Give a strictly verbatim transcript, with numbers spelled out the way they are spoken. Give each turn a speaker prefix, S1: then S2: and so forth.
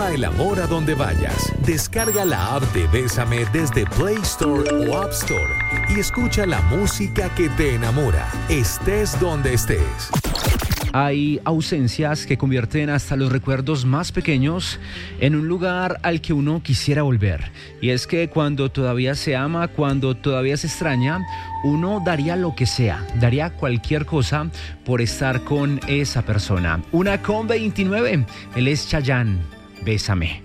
S1: Lleva el amor a donde vayas. Descarga la app de Bésame desde Play Store o App Store y escucha la música que te enamora, estés donde estés.
S2: Hay ausencias que convierten hasta los recuerdos más pequeños en un lugar al que uno quisiera volver. Y es que cuando todavía se ama, cuando todavía se extraña, uno daría lo que sea, daría cualquier cosa por estar con esa persona. Una con veintinueve, él es Chayanne, Bésame.